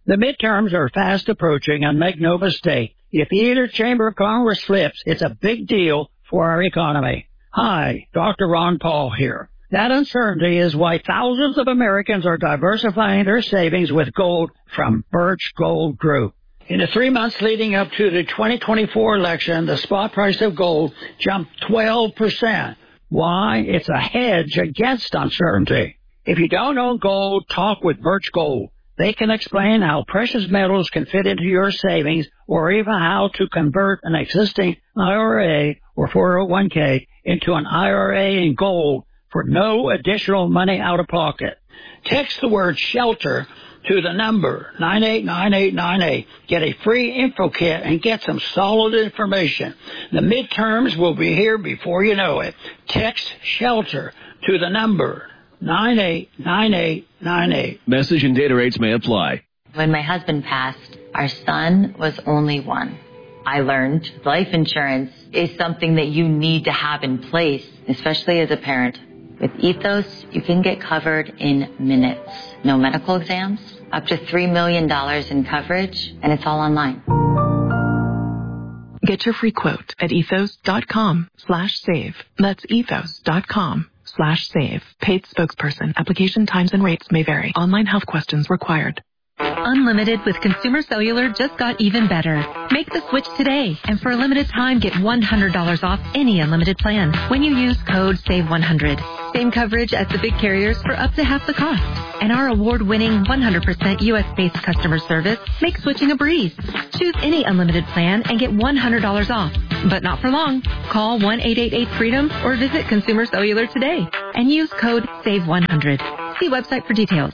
The midterms are fast approaching, and make no mistake, if either chamber of Congress flips, it's a big deal for our economy. Hi, Dr. Ron Paul here. That uncertainty is why thousands of Americans are diversifying their savings with gold from Birch Gold Group. In the 3 months leading up to the 2024 election, the spot price of gold jumped 12%. Why? It's a hedge against uncertainty. If you don't own gold, talk with Birch Gold. They can explain how precious metals can fit into your savings, or even how to convert an existing IRA or 401k into an IRA in gold for no additional money out of pocket. Text the word SHELTER to the number 989898. Get a free info kit and get some solid information. The midterms will be here before you know it. Text SHELTER to the number 989898. Message and data rates may apply. When my husband passed, our son was only one. I learned life insurance is something that you need to have in place, especially as a parent. With Ethos, you can get covered in minutes. No medical exams, up to $3 million in coverage, and it's all online. Get your free quote at ethos.com/save. That's ethos.com/save. Paid spokesperson. Application times and rates may vary. Online health questions required. Unlimited with Consumer Cellular just got even better. Make the switch today, and for a limited time, get $100 off any unlimited plan when you use code SAVE100. Same coverage as the big carriers for up to half the cost. And our award-winning 100% U.S.-based customer service makes switching a breeze. Choose any unlimited plan and get $100 off. But not for long. Call 1-888-FREEDOM or visit Consumer Cellular today and use code SAVE100. See website for details.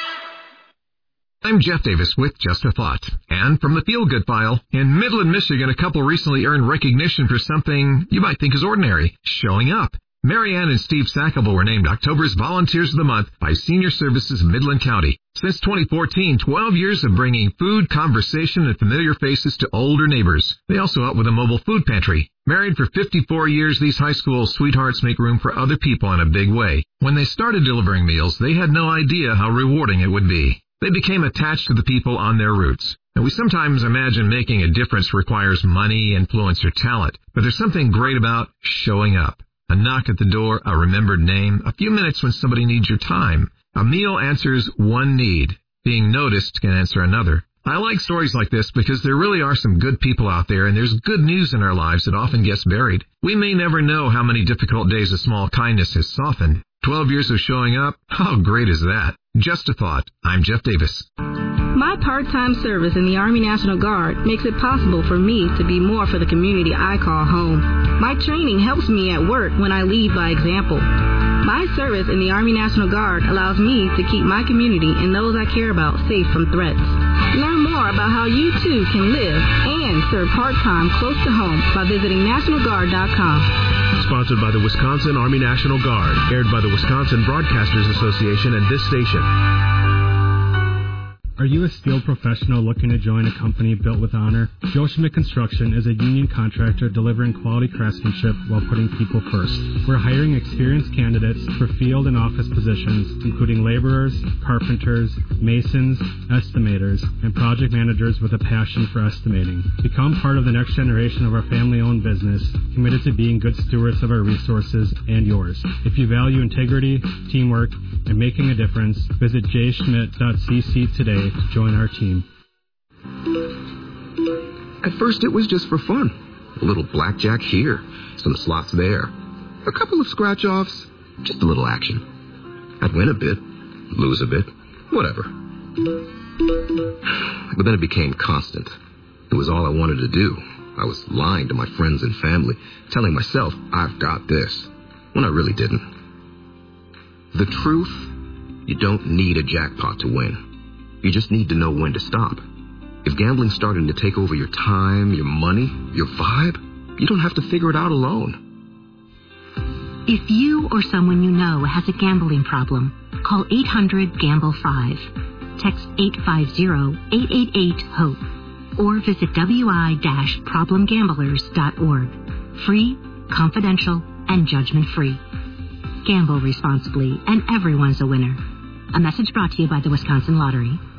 I'm Jeff Davis with Just a Thought. And from the Feel Good File, in Midland, Michigan, a couple recently earned recognition for something you might think is ordinary, showing up. Marianne and Steve Sackable were named October's Volunteers of the Month by Senior Services Midland County. Since 2014, 12 years of bringing food, conversation, and familiar faces to older neighbors. They also help with a mobile food pantry. Married for 54 years, these high school sweethearts make room for other people in a big way. When they started delivering meals, they had no idea how rewarding it would be. They became attached to the people on their routes. And we sometimes imagine making a difference requires money, influence, or talent. But there's something great about showing up. A knock at the door, a remembered name, a few minutes when somebody needs your time. A meal answers one need. Being noticed can answer another. I like stories like this because there really are some good people out there, and there's good news in our lives that often gets buried. We may never know how many difficult days a small kindness has softened. 12 years of showing up, how great is that? Just a thought. I'm Jeff Davis. My part-time service in the Army National Guard makes it possible for me to be more for the community I call home. My training helps me at work when I lead by example. My service in the Army National Guard allows me to keep my community and those I care about safe from threats. Learn more about how you too can live and serve part-time close to home by visiting NationalGuard.com. Sponsored by the Wisconsin Army National Guard. Aired by the Wisconsin Broadcasters Association and this station. Are you a steel professional looking to join a company built with honor? Joe Schmidt Construction is a union contractor delivering quality craftsmanship while putting people first. We're hiring experienced candidates for field and office positions, including laborers, carpenters, masons, estimators, and project managers with a passion for estimating. Become part of the next generation of our family-owned business, committed to being good stewards of our resources and yours. If you value integrity, teamwork, and making a difference, visit jschmidt.cc today to join our team. At first, it was just for fun. A little blackjack here, some slots there, a couple of scratch-offs, just a little action. I'd win a bit, lose a bit, whatever. But then it became constant. It was all I wanted to do. I was lying to my friends and family, telling myself, I've got this, when I really didn't. The truth, you don't need a jackpot to win. You just need to know when to stop. If gambling's starting to take over your time, your money, your vibe, you don't have to figure it out alone. If you or someone you know has a gambling problem, call 800-GAMBLE-5. Text 850-888-HOPE. Or visit wi-problemgamblers.org. Free, confidential, and judgment-free. Gamble responsibly, and everyone's a winner. A message brought to you by the Wisconsin Lottery.